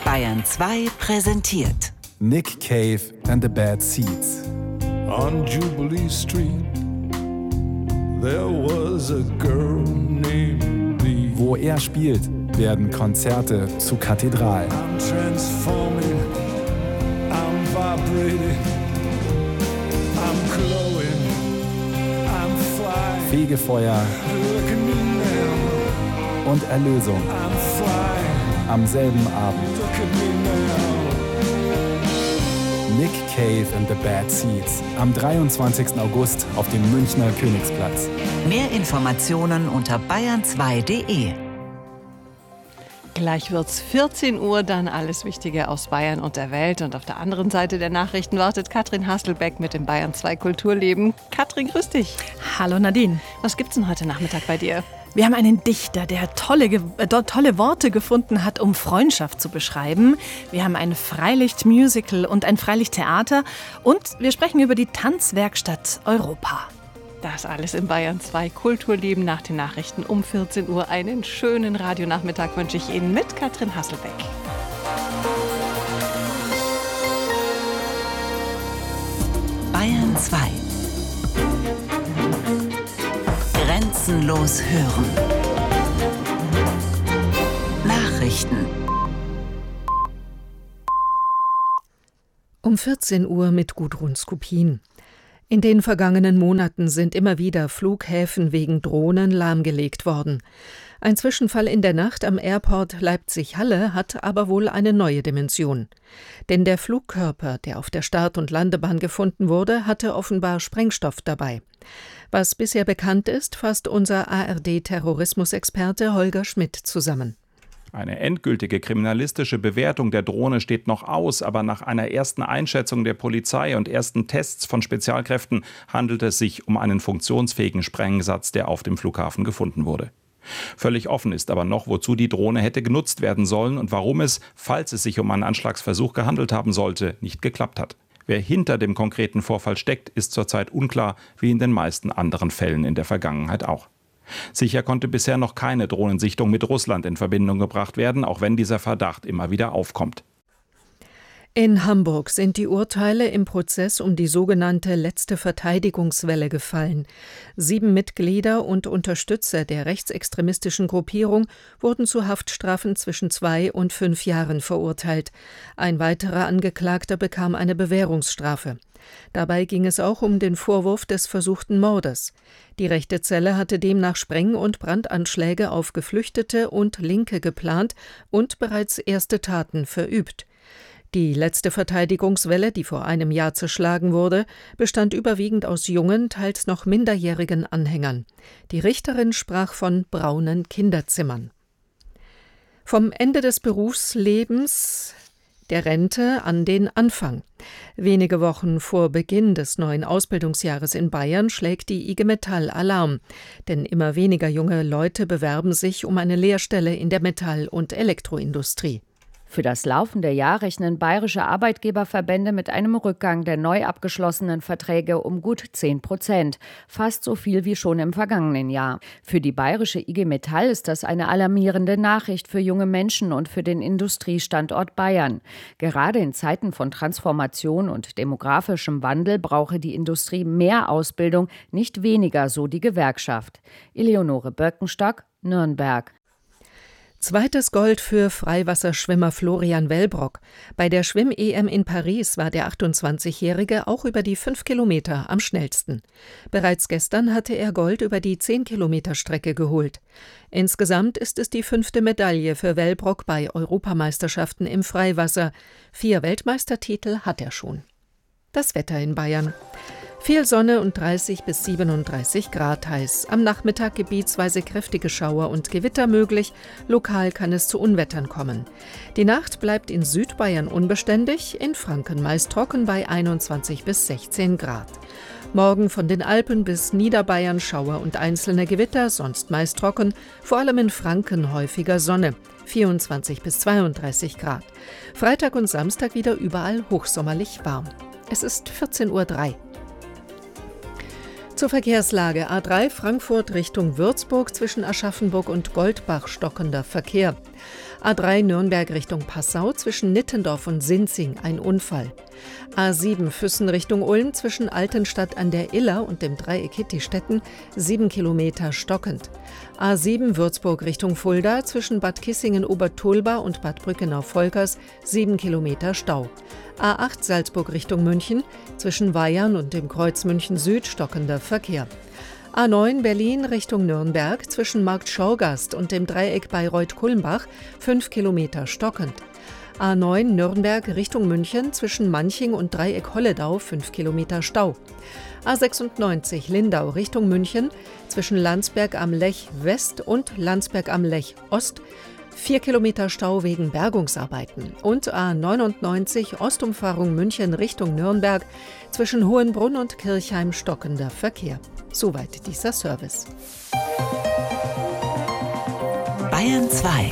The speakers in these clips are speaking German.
Bayern 2 präsentiert Nick Cave and the Bad Seeds. On Jubilee Street, there was a girl named Bee. Wo er spielt, werden Konzerte zu Kathedralen. I'm transforming, I'm vibrating, I'm glowing, I'm flying. Fegefeuer Look at me now, und Erlösung I'm flying. am selben Abend. Look at me now. Nick Cave and the Bad Seeds am 23. August auf dem Münchner Königsplatz. Mehr Informationen unter bayern2.de. Gleich wird's 14 Uhr, dann alles Wichtige aus Bayern und der Welt. Und auf der anderen Seite der Nachrichten wartet Katrin Hasselbeck mit dem Bayern 2 Kulturleben. Katrin, grüß dich. Hallo Nadine. Was gibt's denn heute Nachmittag bei dir? Wir haben einen Dichter, der tolle Worte gefunden hat, um Freundschaft zu beschreiben. Wir haben ein Freilichtmusical und ein Freilichttheater. Und wir sprechen über die Tanzwerkstatt Europa. Das alles im Bayern 2 Kulturleben nach den Nachrichten um 14 Uhr. Einen schönen Radionachmittag wünsche ich Ihnen mit Katrin Hasselbeck. Bayern 2. Grenzenlos hören. Nachrichten. Um 14 Uhr mit Gudrun Skupin. In den vergangenen Monaten sind immer wieder Flughäfen wegen Drohnen lahmgelegt worden. Ein Zwischenfall in der Nacht am Airport Leipzig-Halle hat aber wohl eine neue Dimension. Denn der Flugkörper, der auf der Start- und Landebahn gefunden wurde, hatte offenbar Sprengstoff dabei. Was bisher bekannt ist, fasst unser ARD-Terrorismusexperte Holger Schmidt zusammen. Eine endgültige kriminalistische Bewertung der Drohne steht noch aus, aber nach einer ersten Einschätzung der Polizei und ersten Tests von Spezialkräften handelt es sich um einen funktionsfähigen Sprengsatz, der auf dem Flughafen gefunden wurde. Völlig offen ist aber noch, wozu die Drohne hätte genutzt werden sollen und warum es, falls es sich um einen Anschlagsversuch gehandelt haben sollte, nicht geklappt hat. Wer hinter dem konkreten Vorfall steckt, ist zurzeit unklar, wie in den meisten anderen Fällen in der Vergangenheit auch. Sicher konnte bisher noch keine Drohnensichtung mit Russland in Verbindung gebracht werden, auch wenn dieser Verdacht immer wieder aufkommt. In Hamburg sind die Urteile im Prozess um die sogenannte letzte Verteidigungswelle gefallen. 7 Mitglieder und Unterstützer der rechtsextremistischen Gruppierung wurden zu Haftstrafen zwischen 2 und 5 Jahren verurteilt. Ein weiterer Angeklagter bekam eine Bewährungsstrafe. Dabei ging es auch um den Vorwurf des versuchten Mordes. Die rechte Zelle hatte demnach Spreng- und Brandanschläge auf Geflüchtete und Linke geplant und bereits erste Taten verübt. Die letzte Verteidigungswelle, die vor einem Jahr zerschlagen wurde, bestand überwiegend aus jungen, teils noch minderjährigen Anhängern. Die Richterin sprach von braunen Kinderzimmern. Vom Ende des Berufslebens, der Rente an den Anfang. Wenige Wochen vor Beginn des neuen Ausbildungsjahres in Bayern schlägt die IG Metall Alarm. Denn immer weniger junge Leute bewerben sich um eine Lehrstelle in der Metall- und Elektroindustrie. Für das laufende Jahr rechnen bayerische Arbeitgeberverbände mit einem Rückgang der neu abgeschlossenen Verträge um gut 10%, fast so viel wie schon im vergangenen Jahr. Für die bayerische IG Metall ist das eine alarmierende Nachricht für junge Menschen und für den Industriestandort Bayern. Gerade in Zeiten von Transformation und demografischem Wandel brauche die Industrie mehr Ausbildung, nicht weniger, so die Gewerkschaft. Eleonore Birkenstock, Nürnberg. Zweites Gold für Freiwasserschwimmer Florian Wellbrock. Bei der Schwimm-EM in Paris war der 28-Jährige auch über die 5 Kilometer am schnellsten. Bereits gestern hatte er Gold über die 10-Kilometer-Strecke geholt. Insgesamt ist es die 5. Medaille für Wellbrock bei Europameisterschaften im Freiwasser. 4 Weltmeistertitel hat er schon. Das Wetter in Bayern. Viel Sonne und 30 bis 37 Grad heiß. Am Nachmittag gebietsweise kräftige Schauer und Gewitter möglich. Lokal kann es zu Unwettern kommen. Die Nacht bleibt in Südbayern unbeständig, in Franken meist trocken bei 21 bis 16 Grad. Morgen von den Alpen bis Niederbayern Schauer und einzelne Gewitter, sonst meist trocken, vor allem in Franken häufiger Sonne, 24 bis 32 Grad. Freitag und Samstag wieder überall hochsommerlich warm. Es ist 14:03 Uhr. Zur Verkehrslage: A3 Frankfurt Richtung Würzburg zwischen Aschaffenburg und Goldbach stockender Verkehr. A3 Nürnberg Richtung Passau zwischen Nittendorf und Sinzing ein Unfall. A7 Füssen Richtung Ulm zwischen Altenstadt an der Iller und dem Dreieck Hittistetten 7 Kilometer stockend. A7 Würzburg Richtung Fulda zwischen Bad Kissingen-Obertulba und Bad Brückenau-Volkers 7 Kilometer Stau. A8 Salzburg Richtung München zwischen Weyern und dem Kreuz München Süd stockender Verkehr. A9 Berlin Richtung Nürnberg zwischen Markt Schorgast und dem Dreieck Bayreuth-Kulmbach 5 Kilometer stockend. A9 Nürnberg Richtung München zwischen Manching und Dreieck Holledau 5 Kilometer Stau. A96 Lindau Richtung München zwischen Landsberg am Lech West und Landsberg am Lech Ost 4 Kilometer Stau wegen Bergungsarbeiten. Und A99 Ostumfahrung München Richtung Nürnberg zwischen Hohenbrunn und Kirchheim stockender Verkehr. Soweit dieser Service. Bayern 2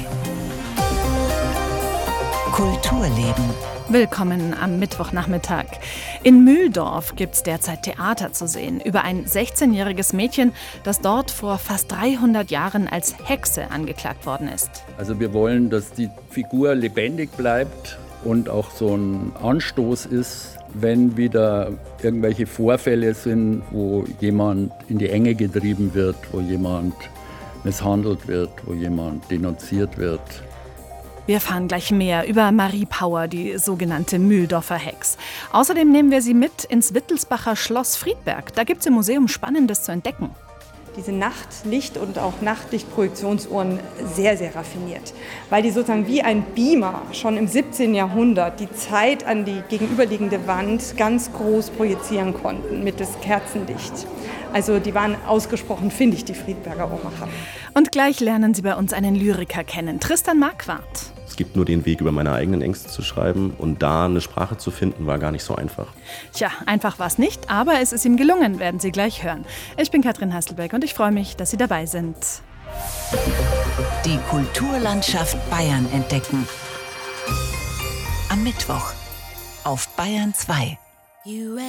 Kulturleben. Willkommen am Mittwochnachmittag. In Mühldorf gibt es derzeit Theater zu sehen über ein 16-jähriges Mädchen, das dort vor fast 300 Jahren als Hexe angeklagt worden ist. Also wir wollen, dass die Figur lebendig bleibt und auch so ein Anstoß ist, wenn wieder irgendwelche Vorfälle sind, wo jemand in die Enge getrieben wird, wo jemand misshandelt wird, wo jemand denunziert wird. Wir erfahren gleich mehr über Marie Pauer, die sogenannte Mühldorfer Hex. Außerdem nehmen wir Sie mit ins Wittelsbacher Schloss Friedberg. Da gibt es im Museum Spannendes zu entdecken. Diese Nachtlicht- und auch Nachtlichtprojektionsuhren sehr, sehr raffiniert, weil die sozusagen wie ein Beamer schon im 17. Jahrhundert die Zeit an die gegenüberliegende Wand ganz groß projizieren konnten mittels Kerzenlicht. Also die waren ausgesprochen findig, die Friedberger Uhrmacher. Und gleich lernen Sie bei uns einen Lyriker kennen, Tristan Marquardt. Es gibt nur den Weg, über meine eigenen Ängste zu schreiben, und da eine Sprache zu finden, war gar nicht so einfach. Tja, einfach war es nicht, aber es ist ihm gelungen, werden Sie gleich hören. Ich bin Katrin Hasselbeck und ich freue mich, dass Sie dabei sind. Die Kulturlandschaft Bayern entdecken. Am Mittwoch auf Bayern 2.